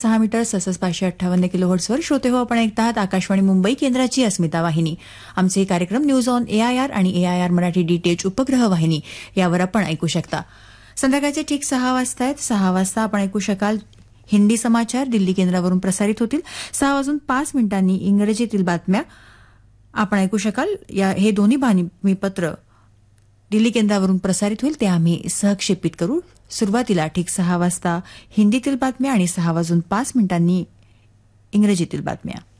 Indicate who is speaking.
Speaker 1: 6 metre ससस 558 किलोहर्ट्झवर श्रोते हो आपण ऐकत आहात आकाशवाणी मुंबई केंद्राची अस्मिता वाहिनी. आमचे कार्यक्रम न्यूज ऑन AIR आणि AIR मराठी DTH उपग्रह वाहिनी यावर आपण ऐकू शकता. संध्याकाळचे ठीक 6 वाजता आहेत. 6 वाजता आपण ऐकू शकाल हिंदी समाचार दिल्ली केंद्रावरून प्रसारित होतील. 6:05 इंग्रजीतील बातम्या आपण ऐकू शकाल. हे दोन्ही बातमीपत्र दिल्ली केंद्रावरून प्रसारित होईल ते आम्ही सहक्षेपित करू. सुरुवातीला ठीक 6 वाजता हिंदीतील बातम्या आणि 6:05 इंग्रजीतील बातम्या.